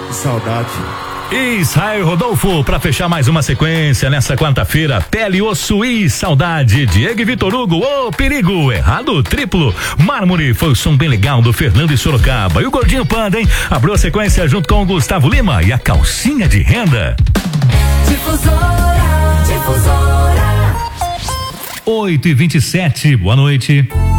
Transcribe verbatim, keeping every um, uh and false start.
Saudade. Israel Rodolfo, pra fechar mais uma sequência nessa quarta-feira, Pele, Osso e Saudade. Diego e Vitor Hugo, ô oh, perigo, errado, triplo. Mármore, foi o som bem legal do Fernando e Sorocaba. E o Gordinho Panda, hein? Abriu a sequência junto com o Gustavo Lima e a calcinha de renda. Difusora, difusora. oito e vinte e sete, boa noite.